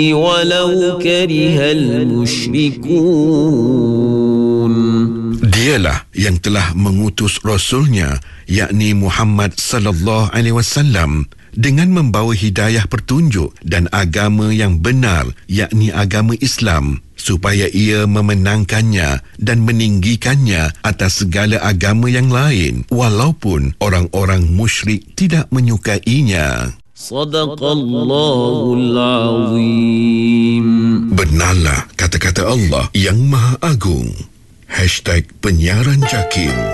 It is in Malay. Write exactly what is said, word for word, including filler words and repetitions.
ولو كره المشركون. Dialah yang telah mengutus Rasulnya, yakni Muhammad sallallahu alaihi wasallam, dengan membawa hidayah petunjuk dan agama yang benar, yakni agama Islam, supaya ia memenangkannya dan meninggikannya atas segala agama yang lain, walaupun orang-orang musyrik tidak menyukainya. Sadaqallahul Azim. Benarlah kata-kata Allah yang Maha Agung. Hashtag Penyiaran Jakim.